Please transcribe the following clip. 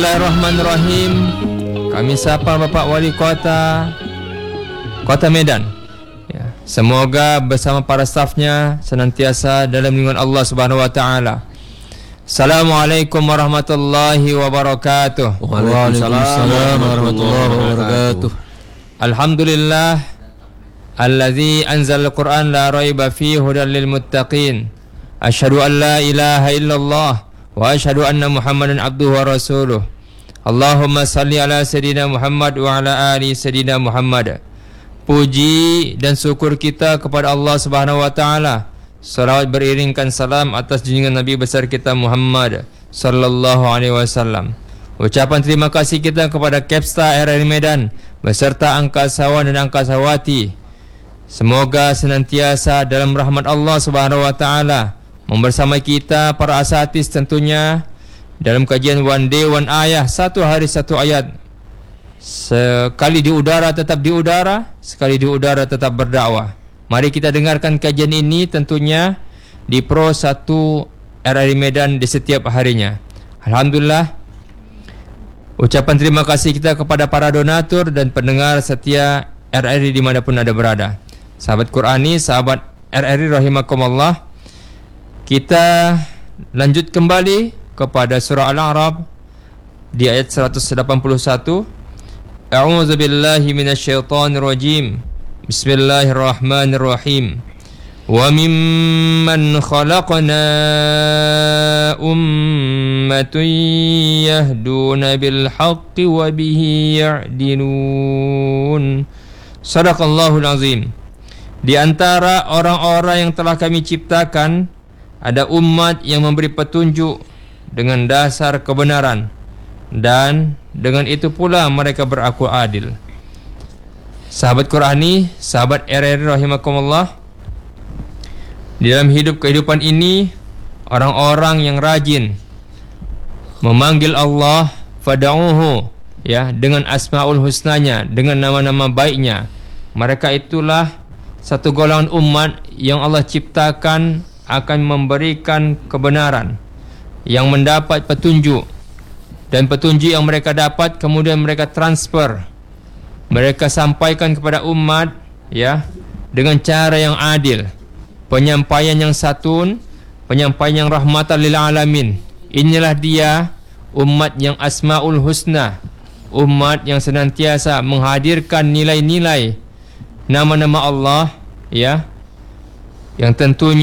Bismillahirrahmanirrahim. Kami sapa Bapak Wali Kota Medan. Ya, semoga bersama para stafnya senantiasa dalam lindungan Allah Subhanahu wa taala. Assalamualaikum warahmatullahi wabarakatuh. Waalaikumsalam warahmatullahi wabarakatuh. Alhamdulillah alladzi anzala al-Qur'an la raiba fihi hudan lil muttaqin. Asyhadu an la ilaha illallah wa asyhadu anna Muhammadan abduhu wa rasuluh. Allahumma salli ala sayyidina Muhammad wa ala ali sayyidina Muhammad. Puji dan syukur kita kepada Allah Subhanahu wa taala. Salawat beriringkan salam atas junjungan Nabi besar kita Muhammad sallallahu alaihi wasallam. Ucapan terima kasih kita kepada Kepsta RRI Medan beserta angkasawan dan angkasawati. Semoga senantiasa dalam rahmat Allah Subhanahu wa taala membersamai kita para asatis tentunya dalam kajian One Day One Ayah, satu hari satu ayat. Sekali di udara tetap di udara, sekali di udara tetap berdakwah. Mari kita dengarkan kajian ini tentunya di Pro 1 RRI Medan di setiap harinya. Alhamdulillah, ucapan terima kasih kita kepada para donatur dan pendengar setia RRI dimanapun Anda berada. Sahabat Qurani, sahabat RRI rahimakumullah, kita lanjut kembali kepada surah Al-A'raf di ayat 181. A'udzu billahi minasyaitonir rajim. Bismillahirrahmanirrahim. Wa mimman khalaqna ummatun yahduna bil haqqi wa bihi ya'dilun. Shadaqallahul azim. Di antara orang-orang yang telah kami ciptakan ada umat yang memberi petunjuk dengan dasar kebenaran, dan dengan itu pula mereka berlaku adil. Sahabat Qurani, sahabat RRI rahimakumullah, di dalam kehidupan ini orang-orang yang rajin memanggil Allah fad'uhu, ya, dengan asmaul husnanya, dengan nama-nama baiknya, mereka itulah satu golongan umat yang Allah ciptakan akan memberikan kebenaran, yang mendapat petunjuk, dan petunjuk yang mereka dapat kemudian mereka transfer, mereka sampaikan kepada umat, ya, dengan cara yang adil, penyampaian yang satun, penyampaian yang rahmatan lil alamin. Inilah dia umat yang asmaul husna, umat yang senantiasa menghadirkan nilai-nilai nama-nama Allah, ya, yang tentunya